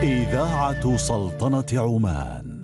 إذاعة سلطنة عمان.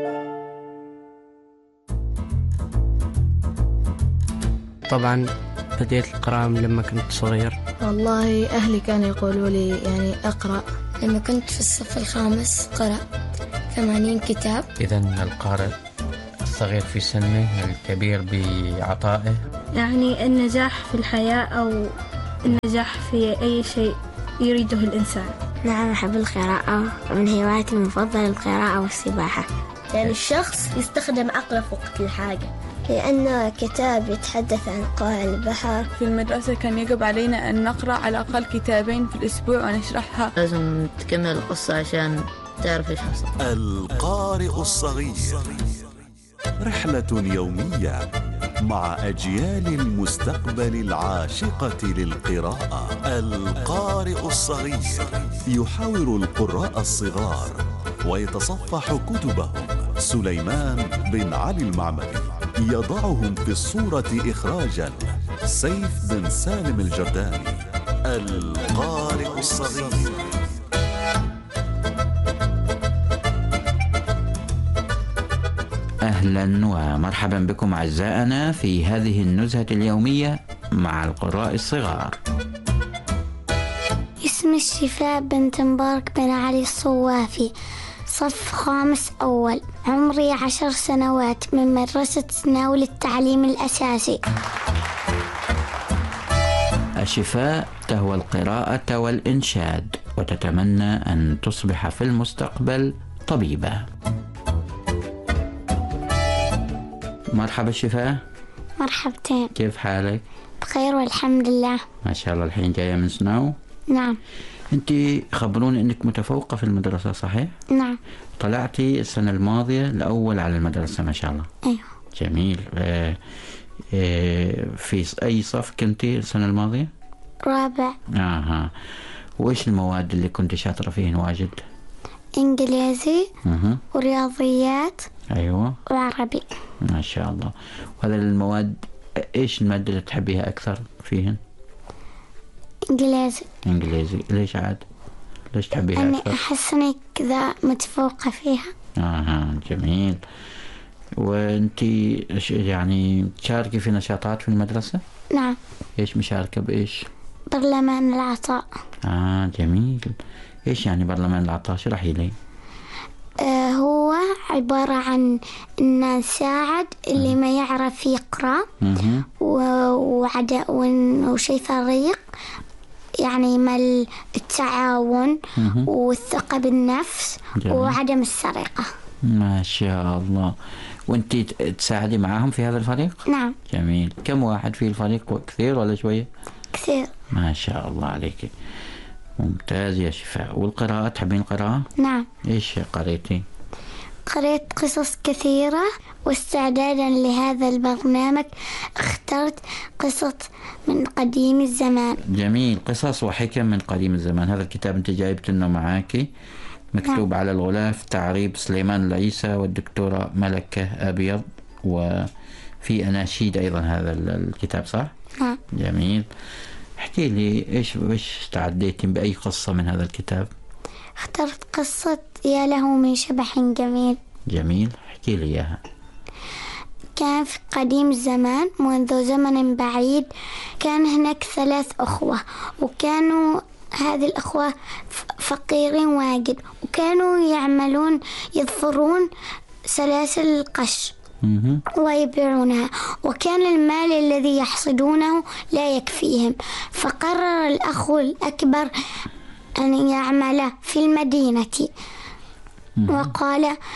طبعا بديت القراءة لما كنت صغير. والله أهلي كانوا يقولوا لي يعني أقرأ. لما كنت في الصف الخامس قرأت 80 كتاب. إذن القارئ الصغير في سنه الكبير بعطائه. يعني النجاح في الحياة أو النجاح في أي شيء يريده الإنسان. نعم، أحب القراءة، من هواياتي المفضلة القراءة والسباحة. يعني الشخص يستخدم عقله في وقت الحاجة، لأنه كتاب يتحدث عن قاع البحر. في المدرسة كان يجب علينا أن نقرأ على الأقل كتابين في الأسبوع ونشرحها. لازم تكمل القصة عشان تعرف إيش حصل. القارئ الصغير، رحلة يومية مع أجيال المستقبل العاشقة للقراءة. القارئ الصغير يحاور القراء الصغار ويتصفح كتبهم. سليمان بن علي المعمري يضعهم في الصورة إخراجا. سيف بن سالم الجرداني. القارئ الصغير. أهلا ومرحبا بكم أعزائنا في هذه النزهة اليومية مع القراء الصغار. اسمي الشفاء بنت مبارك بن علي الصوافي، صف خامس أول، عمري 10 سنوات، من مدرسة سناول التعليم الأساسي. الشفاء تهوى القراءة والإنشاد وتتمنى أن تصبح في المستقبل طبيبة. مرحبا شفاء. مرحبتين. كيف حالك؟ بخير والحمد لله. ما شاء الله. الحين جاية من سناو؟ نعم. أنت خبروني أنك متفوقة في المدرسة صحيح؟ نعم. طلعتي السنة الماضية الأول على المدرسة ما شاء الله. أيوه. جميل. في أي صف كنتي السنة الماضية؟ رابع. وإيش المواد اللي كنت شاطرة فيهن واجد؟ إنجليزي ورياضيات. أيوة. وعربي. ما شاء الله. وهذا المواد إيش المادة اللي تحبيها أكثر فيهن؟ إنجليزي. ليش عاد؟ ليش تحبيها أني أكثر؟ أحس إني كذا متفوقة فيها. جميل. وأنتي يعني تشاركي في نشاطات في المدرسة؟ نعم. إيش مشاركة بإيش؟ برلمان العطاء. جميل. إيش يعني برلمان العطاء؟ اشرحي لي. هو عبارة عن إن نساعد اللي ما يعرف يقرأ وشيء فريق، يعني مع التعاون والثقة بالنفس. جميل. وعدم السرقة. ما شاء الله. وانتي تساعدي معاهم في هذا الفريق؟ نعم. جميل. كم واحد في الفريق؟ كثير ولا شوية؟ كثير. ما شاء الله عليك. ممتاز يا شفاء. والقراءة تحبين القراءة؟ نعم. ايش قريتي؟ قرأت قصص كثيرة، واستعدادا لهذا البرنامج اخترت قصص من قديم الزمان. جميل. قصص وحكم من قديم الزمان. هذا الكتاب انت جايبت لنا معاكي، مكتوب على الغلاف تعريب سليمان العيسى والدكتورة ملكة أبيض، وفي أناشيد أيضا هذا الكتاب صح؟ نعم. جميل. احكي لي ايش استعديتي بأي قصة من هذا الكتاب؟ اخترت قصة يا له من شبح جميل. جميل. احكي لي إياها. كان في قديم الزمان منذ زمن بعيد كان هناك 3 أخوة، وكانوا هذه الأخوة فقيرين واجد، وكانوا يضفرون سلاسل القش ويبيعونها، وكان المال الذي يحصدونه لا يكفيهم. فقرر الأخ الأكبر أن يعمل في المدينة، وقال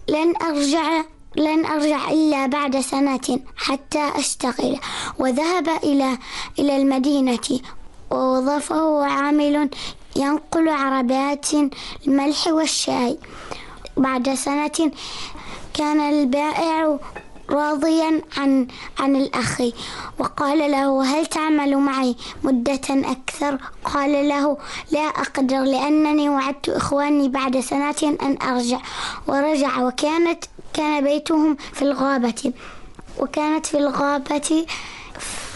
لن أرجع إلا بعد سنة حتى أشتغل. وذهب إلى المدينة ووظفه عامل ينقل عربات الملح والشاي. بعد سنة كان البائع راضيا عن الأخ، وقال له هل تعمل معي مدة أكثر؟ قال له لا أقدر، لأنني وعدت إخواني بعد سنة أن أرجع. ورجع، كان بيتهم في الغابة، وكانت في الغابة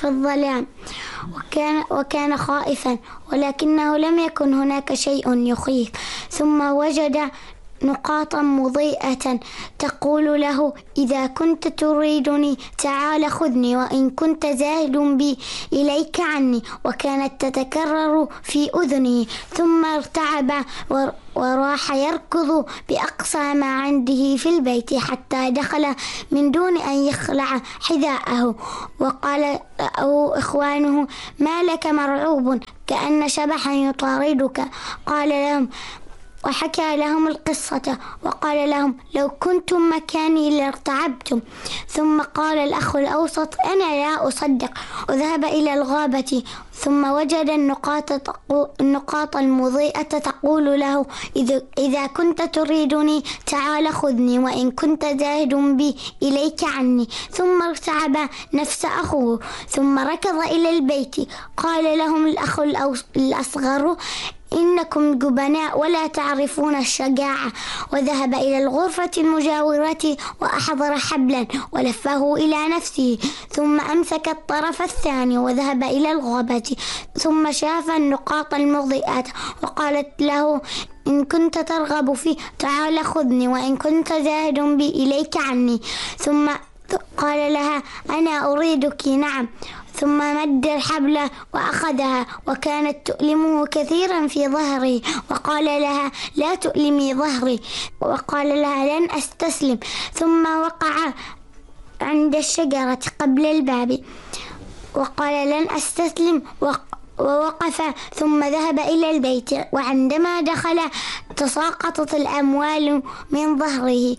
في الظلام وكان خائفا، ولكنه لم يكن هناك شيء يخيف. ثم وجد نقاطا مضيئة تقول له: إذا كنت تريدني تعال خذني، وإن كنت زاهد بي إليك عني. وكانت تتكرر في أذنه. ثم ارتعب وراح يركض بأقصى ما عنده في البيت حتى دخل من دون أن يخلع حذاءه. وقال له إخوانه: ما لك مرعوب كأن شبحا يطاردك؟ قال لهم وحكى لهم القصة وقال لهم: لو كنتم مكاني لارتعبتم. ثم قال الأخ الأوسط: أنا لا أصدق. وذهب إلى الغابة ثم وجد النقاط المضيئة تقول له: إذا كنت تريدني تعال خذني، وإن كنت زاهد بي إليك عني. ثم ارتعب نفس أخوه ثم ركض إلى البيت. قال لهم الأخ الأصغر: إنكم جبناء ولا تعرفون الشجاعة. وذهب إلى الغرفة المجاورة وأحضر حبلا ولفه إلى نفسه، ثم أمسك الطرف الثاني وذهب إلى الغابة. ثم شاف النقاط المضيئة وقالت له: إن كنت ترغب فيه تعال خذني، وإن كنت زاهد بي إليك عني. ثم قال لها: أنا أريدك. نعم. ثم مد الحبل وأخذها وكانت تؤلمه كثيرا في ظهره. وقال لها: لا تؤلمي ظهري. وقال لها: لن أستسلم. ثم وقع عند الشجرة قبل الباب وقال: لن أستسلم. ووقف ثم ذهب إلى البيت. وعندما دخل تساقطت الأموال من ظهره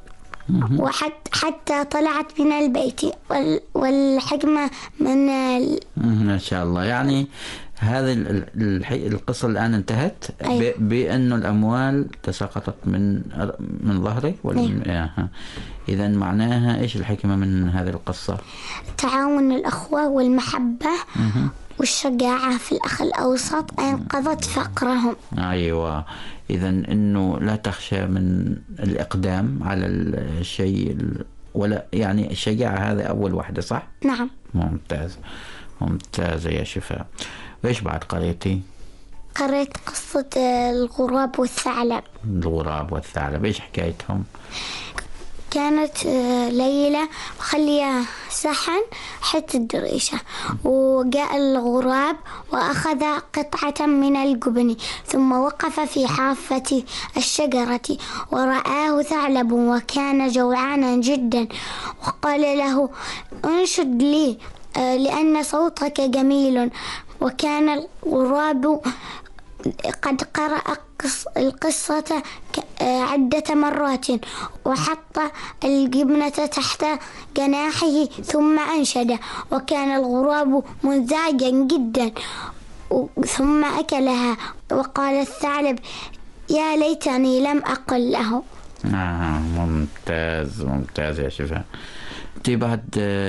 وحتى طلعت من البيت. والحكمة من ما شاء الله. يعني هذه القصة الآن انتهت. أيوة. بأن الأموال تساقطت من ظهره. أيوة. إذا معناها إيش الحكمة من هذه القصة؟ تعاون الأخوة والمحبة والشجاعة في الأخ الأوسط أنقذت فقرهم. أيوة. إذا إنه لا تخشى من الإقدام على الشيء ولا يعني الشجاعة هذا أول واحدة، صح؟ نعم. ممتاز يا شفاء. وإيش بعد قريتي؟ قريت قصة الغراب والثعلب. الغراب والثعلب إيش حكايتهم؟ كانت ليلة مخلية صحن حتى الدريشة، وجاء الغراب وأخذ قطعة من الجبن ثم وقف في حافة الشجرة ورآه ثعلب وكان جوعانا جدا، وقال له: انشد لي لأن صوتك جميل. وكان الغراب قد قرأ القصة عدة مرات وحط الجبنة تحت جناحه ثم أنشد، وكان الغراب منزعجا جدا ثم أكلها. وقال الثعلب: يا ليتني لم أقل له. ممتاز يا شفاء. أنت بعد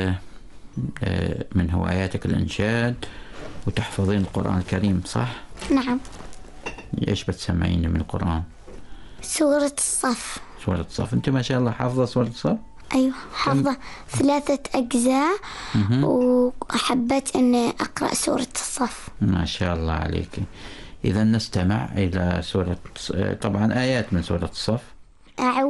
من هواياتك الإنشاد وتحفظين القرآن الكريم، صح؟ نعم. إيش بتسمعيني من القرآن؟ سورة الصف. سورة الصف. أنت ما شاء الله حافظة سورة الصف؟ أيوة حافظة 3 أجزاء وحبيت أن أقرأ سورة الصف. ما شاء الله عليك. إذا نستمع إلى سورة، طبعا آيات من سورة الصف. أعوذ